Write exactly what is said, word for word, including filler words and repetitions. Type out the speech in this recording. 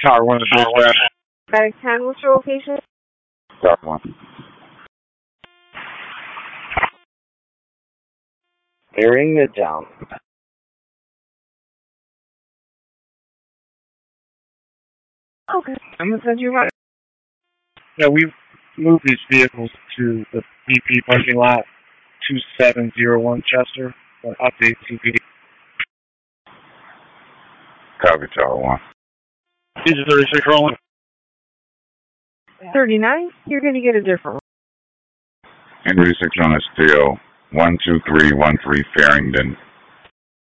Tower one to dispatch. Back ten, what's your location? Tower one. Bearing Midtown. Okay, I'm gonna send you right. Yeah, we've moved these vehicles to the B P parking lot two seven zero one Chester for update C P D. Copy, Tower one. These are thirty-six rolling. thirty-nine? You're gonna get a different one. Henry six on a steel. one two three one three Farringdon.